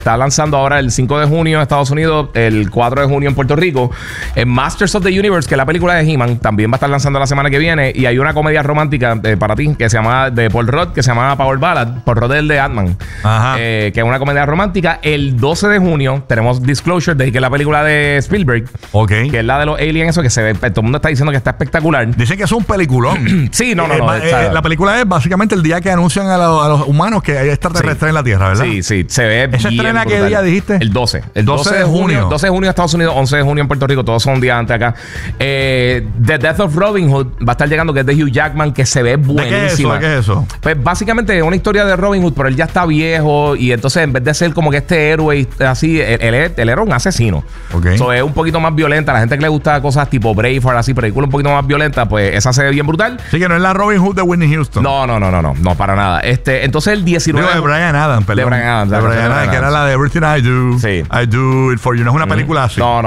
está lanzando ahora el 5 de junio en Estados Unidos, el 4 de junio en Puerto Rico. Masters of the Universe, que es la película de He-Man, también va a estar lanzando la semana que viene. Y hay una comedia romántica para ti que se llama, de Paul Rudd, que se llama Power Ballad. Paul Rudd es el de Ant-Man. Que es una comedia romántica. El 12 de junio tenemos Disclosure, que es la película de Spielberg. Que es la de los aliens, eso que se ve. Todo el mundo está diciendo que está espectacular. Dicen que es un peliculón. Sí, no. La película es básicamente el día que anuncian a los humanos que hay extraterrestres en la Tierra, ¿verdad? Sí, se ve. ¿Ese estrena qué día dijiste? El 12. El 12 de junio. 12 de junio en Estados Unidos, 11 de junio en Puerto Rico. Todos son un día antes acá. The Death of Robin Hood va a estar llegando, que es de Hugh Jackman, que se ve buenísima. ¿De qué es eso? Pues básicamente es una historia de Robin Hood, pero él ya está viejo. Y entonces en vez de ser como que este héroe así, él era un asesino. So, es un poquito más violenta. La gente que le gusta cosas tipo Braveheart, así, película un poquito más violenta, pues esa se ve bien brutal. Sí, que no es la Robin Hood de Whitney Houston. No, para nada. Entonces el 19... Digo, de Bryan Adams, perdón. De Bryan Adams. De Bryan Adams, que era la de Everything I Do. Sí. I Do It For You. No es una película así. No.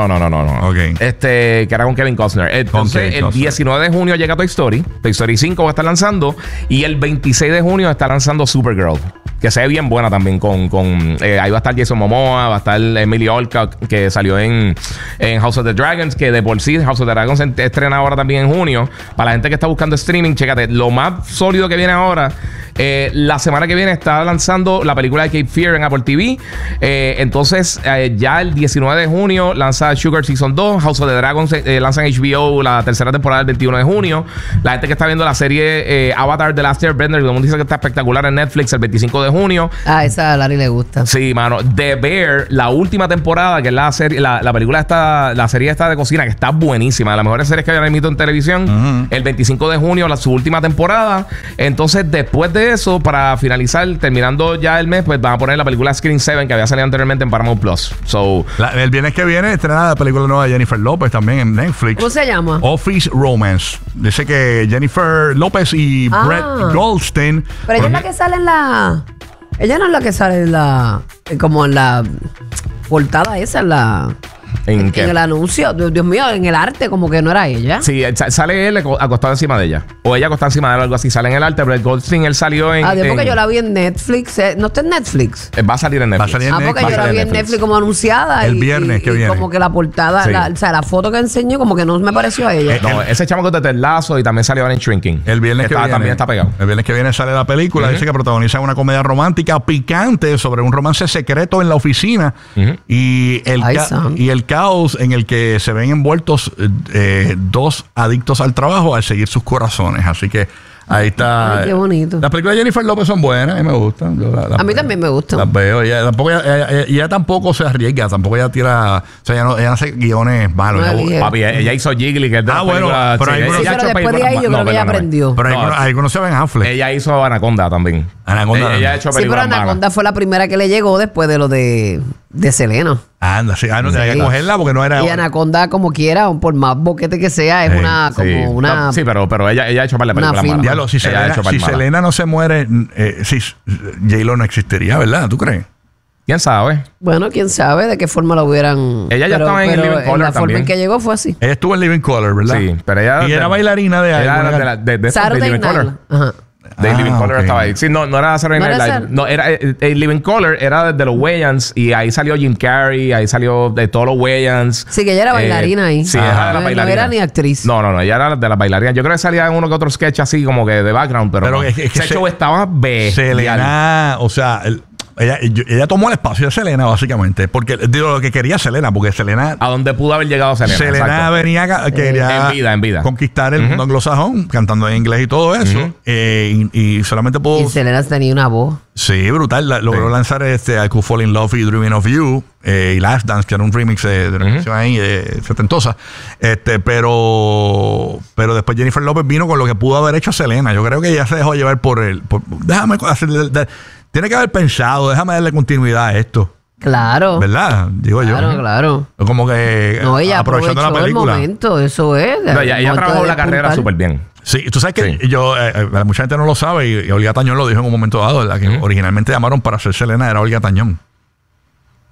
Que era con Kevin Costner. Entonces, el 19 de junio llega Toy Story. Toy Story 5 va a estar lanzando. Y el 26 de junio está lanzando Supergirl, que se ve bien buena también. Ahí va a estar Jason Momoa, va a estar Emily Olcott, que salió en House of the Dragons, que de por sí House of the Dragons se estrena ahora también en junio. Para la gente que está buscando streaming, chécate, lo más sólido que viene ahora. La semana que viene está lanzando la película de Cape Fear en Apple TV. Entonces, ya el 19 de junio lanza Sugar Season 2. House of the Dragons lanza en HBO la tercera temporada el 21 de junio. La gente que está viendo la serie Avatar The Last Airbender, que todo el mundo dice que está espectacular en Netflix, el 25 de junio. Esa a Larry le gusta. Sí, mano. The Bear, la última temporada, que es la serie, la película la serie esta de cocina, que está buenísima, de las mejores series que habían emitido en televisión. El 25 de junio, su última temporada. Entonces, después de eso, para finalizar, terminando ya el mes, pues van a poner la película Scream 7, que había salido anteriormente en Paramount Plus. El viernes que viene estrena la película nueva de Jennifer López también en Netflix. ¿Cómo se llama? Office Romance. Dice que Jennifer López y Brett Goldstein. Pero ella es la que sale en la... Ella no es la que sale en la... Como en la portada esa, en el anuncio. Dios mío, en el arte, como que no era ella. Sí, sale él acostado encima de ella. O ella acostada encima de él, algo así. Sale en el arte. Brett Goldstein, él salió en... porque yo la vi en Netflix. ¿No está en Netflix? Va a salir en Netflix. Porque yo la vi en Netflix como anunciada. El viernes que viene. Como que la portada, la foto que enseñó, como que no me pareció a ella. Ese chamo de Ted Lasso y también salió en Shrinking. El viernes que viene. También está pegado. El viernes que viene sale la película. Dice que protagoniza una comedia romántica picante sobre un romance secreto en la oficina. Y el caos en el que se ven envueltos dos adictos al trabajo al seguir sus corazones. Así que ahí está. Ay, qué bonito. Las películas de Jennifer López son buenas, a mí me gustan. A mí también me gustan. Las veo. Ella tampoco se arriesga, tampoco ella tira. O sea, ella no hace guiones malos. Papi, ella hizo Jiggly, que es de la película. Pero después de ahí yo creo que ella aprendió. Pero ahí conoce a Ben Affleck. Ella hizo Anaconda también. Ella ha hecho sí, pero Anaconda fue la primera que le llegó después de lo de Selena. Anda, sí. No tenía que cogerla porque no era... Y Anaconda, como quiera, por más boquete que sea, es una... Sí, pero ella ha hecho para la película mala. Diablo, si Selena no se muere, J-Lo no existiría, ¿verdad? ¿Tú crees? ¿Quién sabe? Bueno, quién sabe de qué forma lo hubieran... Ella ya estaba en el Living Color también. La forma en que llegó fue así. Ella estuvo en Living Color, ¿verdad? Sí, pero ella... Y era bailarina de Living Color. Ajá. Living Color estaba ahí. Sí, no era Saturday Night Live. No, era el Living Color era de los Wayans y ahí salió Jim Carrey, ahí salió de todos los Wayans. Sí, que ella era bailarina ahí. Sí, era de la bailarina. No era ni actriz. No, ella era de las bailarinas. Yo creo que salía en uno que otro sketch así como que de background, pero es que ese show estaba Selena, o sea... Ella tomó el espacio de Selena, básicamente. Porque digo lo que quería Selena, porque Selena... ¿A dónde pudo haber llegado Selena? Selena venía, quería en vida. conquistar el mundo anglosajón, cantando en inglés y todo eso. Y solamente pudo... Y Selena tenía una voz. Sí, brutal. Logró lanzar I Could Fall in Love y Dreaming of You y Last Dance, que era un remix de una canción ahí setentosa. Pero después Jennifer López vino con lo que pudo haber hecho Selena. Yo creo que ella se dejó llevar déjame hacer... Tiene que haber pensado, déjame darle continuidad a esto. Claro. ¿Verdad? Digo yo. Claro. Como que ella aprovechando la película. El momento, eso es. Ella trabajó la carrera súper bien. Sí, tú sabes que mucha gente no lo sabe y Olga Tañón lo dijo en un momento dado, la que originalmente llamaron para hacer Selena era Olga Tañón.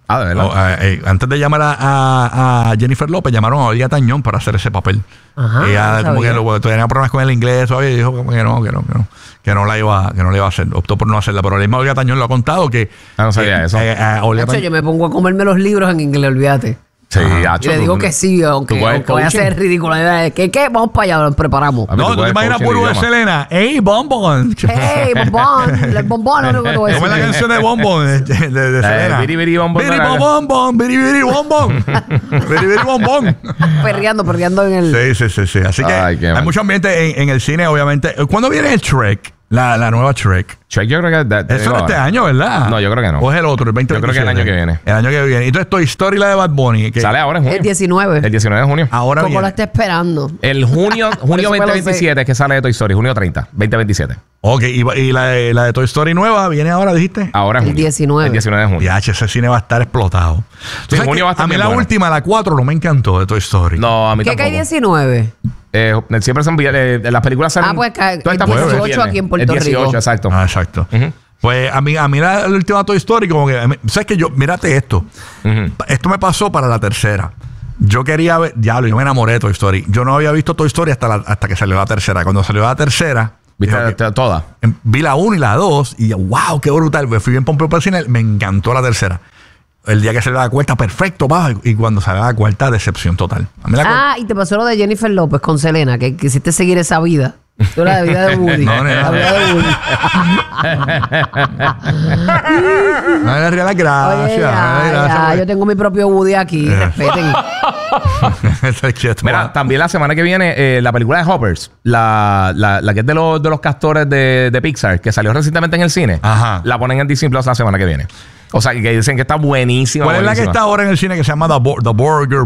Ah, de verdad. Antes de llamar a Jennifer López, llamaron a Olivia Tañón para hacer ese papel. Ajá, ella como que tenía problemas con el inglés todavía y dijo que no la iba a hacer. Optó por no hacerla. Pero la misma Olivia Tañón lo ha contado que... no sabía eso. Yo me pongo a comerme los libros en inglés, olvídate. Sí, y le digo que sí, aunque voy a ser ridículo. ¿Qué? Vamos para allá, nos preparamos. No, tú te imaginas por de Selena. ¡Ey, Bonbon! ¡Ey, Bombón! El bombón es lo que te voy a decir. ¿Cómo es la canción de Bonbon de Selena? Biri biri bombón. Biri bombón, biri biri bombón. Biri biri bombón. Perreando en el... Sí. Así que hay mucho ambiente en el cine, obviamente. ¿Cuándo viene el Shrek? La nueva Shrek. Shrek yo creo que... Eso es este año, ¿verdad? No, yo creo que no. ¿O es el otro, el 2027? Yo creo que el año que viene. El año que viene. Entonces, Toy Story, la de Bad Bunny. Que sale ahora en junio. El 19. El 19 de junio. Ahora ¿Cómo viene? la está esperando? El junio 2027 es que sale de Toy Story. Junio 30, 2027. Ok, y la de Toy Story nueva viene ahora, dijiste. Ahora en junio. El 19. El 19 de junio. Y ese cine va a estar explotado. Sí, junio va a estar a mí bien la buena. última, la 4, no me encantó de Toy Story. No, a mí ¿Qué tampoco. hay 19? Siempre son las películas salen... Pues el todas estas 18 viernes. aquí en Puerto El 18, Rico. exacto. Exacto. Pues a mí la última Toy Story, como que... ¿Sabes qué? Mírate esto. Esto me pasó para la tercera. Yo quería ver... Diablo, yo me enamoré de Toy Story. Yo no había visto Toy Story hasta que salió la tercera. Cuando salió la tercera... ¿Viste toda? Vi la 1 y la 2 y wow, qué brutal. Me fui bien pompeo para el cine. Me encantó la tercera. El día que salió la cuarta, perfecto, va. Y cuando salió la cuarta, decepción total. A mí y te pasó lo de Jennifer López con Selena, que quisiste seguir esa vida. Tú la vida de Woody. No, la vida de Woody. no le daría las gracias. Oye, yo tengo mi propio Woody aquí. Respeten. Mira, también la semana que viene, la película de Hoppers, la que es de los castores de Pixar, que salió recientemente en el cine, la ponen en Disney Plus la semana que viene. O sea, que dicen que está buenísima. ¿Cuál es la que está ahora en el cine que se llama The Burger?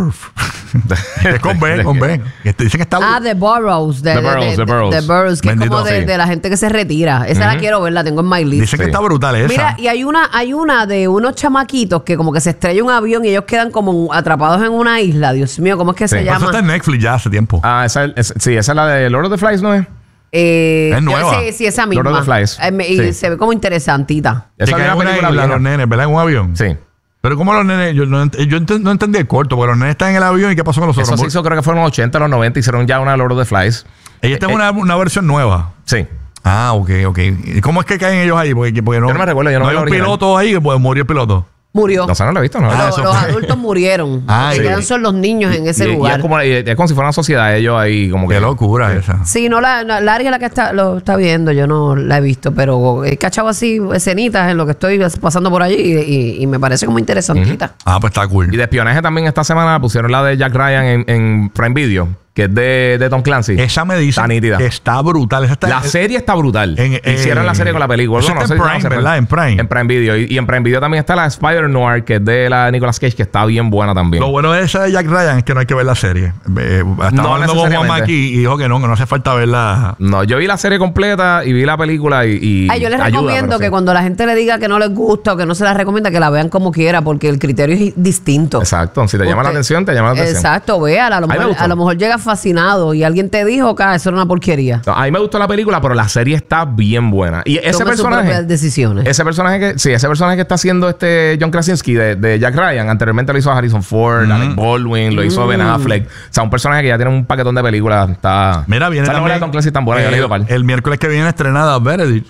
Es con B. Dicen que está... The Burrows. The Burrows. Que Bendito, es como de la gente que se retira. Esa la quiero ver, la tengo en my list. Dicen que está brutal esa. Mira, y hay una de unos chamaquitos que como que se estrella un avión y ellos quedan como atrapados en una isla. Dios mío, ¿cómo es que se llama? Eso está en Netflix ya hace tiempo. Esa es la de Lord of the Flies, ¿no es? Es nueva. Sí, esa misma. Lord of the Flies. Y se ve como interesantita. Esa es una película de los nenes, ¿verdad? En un avión. Sí. Pero como los nenes, yo no entendí el corto, porque los nenes están en el avión y ¿qué pasó con los otros? Eso se hizo, creo que fueron los 80, los 90, hicieron ya una Lord of the Flies. Ella está en una versión nueva. Sí. Ah, ok. ¿Y cómo es que caen ellos ahí? Porque no, yo no me recuerdo, no hay un piloto ahí que puede morir el piloto. Murió. No, no lo he visto, ¿no? Los adultos murieron. Sí. Quedan son los niños en ese lugar. Es como si fuera una sociedad, ellos ahí como que... Qué locura esa. Sí, no, la Ari es la que lo está viendo. Yo no la he visto, pero he cachado así escenitas en lo que estoy pasando por allí y me parece como interesantita. Pues está cool. Y de espionaje también esta semana pusieron la de Jack Ryan en Prime Video, que es de Tom Clancy. Esa me dice que está brutal. La serie está brutal. Hicieron la serie con la película. Está en Prime, ¿verdad? En Prime. En Prime Video. Y en Prime Video también está la Spider-Noir, que es de la Nicolas Cage, que está bien buena también. Lo bueno de esa de Jack Ryan es que no hay que ver la serie. Estaba hablando con Juanma aquí y dijo que no hace falta verla. No, yo vi la serie completa y vi la película y yo les recomiendo que cuando la gente le diga que no les gusta o que no se la recomienda, que la vean como quiera, porque el criterio es distinto. Exacto. Si te llama la atención, te llama la atención. Exacto, véala. A lo mejor llegas fascinado y alguien te dijo que eso era una porquería. A mí me gustó la película, pero la serie está bien buena. Y ese personaje... decisiones. Ese personaje que está haciendo John Krasinski de Jack Ryan, anteriormente lo hizo a Harrison Ford, Alec Baldwin, lo hizo Ben Affleck. O sea, un personaje que ya tiene un paquetón de películas. Mira, viene la Tom Clancy tan buena, yo le he ido el miércoles que viene estrenada Verdict,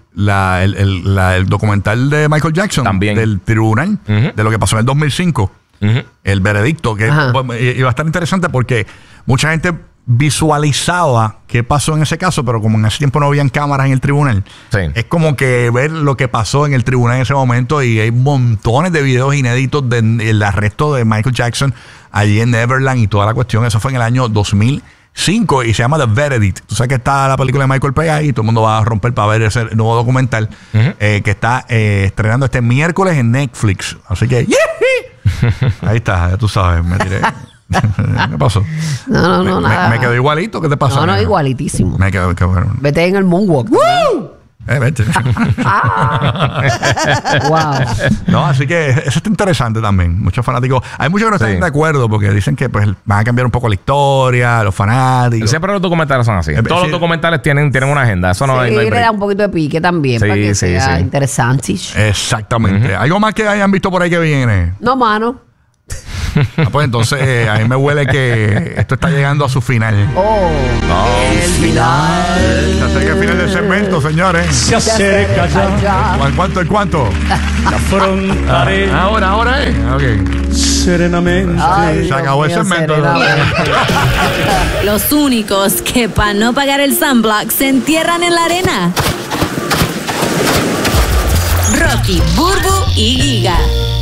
el documental de Michael Jackson. También. Del tribunal, de lo que pasó en el 2005. El veredicto, que iba a estar interesante porque mucha gente visualizaba qué pasó en ese caso, pero como en ese tiempo no habían cámaras en el tribunal, es como que ver lo que pasó en el tribunal en ese momento, y hay montones de videos inéditos del arresto de Michael Jackson allí en Neverland y toda la cuestión. Eso fue en el año 2005 y se llama The Verdict. Tú sabes que está la película de Michael Page ahí y todo el mundo va a romper para ver ese nuevo documental que está estrenando este miércoles en Netflix. Así que ahí está, ya tú sabes, me tiré. ¿Qué pasó? No, nada. Me quedó igualito. ¿Qué te pasó? No, igualitísimo. Me quedó bueno. Vete en el moonwalk. ¡Woo! Vete. Wow. No, así que eso está interesante también. Muchos fanáticos. Hay muchos que no están de acuerdo porque dicen que pues van a cambiar un poco la historia, los fanáticos. Siempre los documentales son así. Todos los documentales tienen una agenda. Eso no hay. Le da un poquito de pique también para que sea interesante. Exactamente. ¿Algo más que hayan visto por ahí que viene? No, mano. Pues entonces a mí me huele que esto está llegando a su final. El final. Se acerca el final del segmento, señores. Se acerca ya. ¿El cuánto? La afrontaré. Ahora es. Ok. Serenamente. Se acabó el segmento. Los únicos que para no pagar el sunblock se entierran en la arena. Rocky, Burbu y Giga.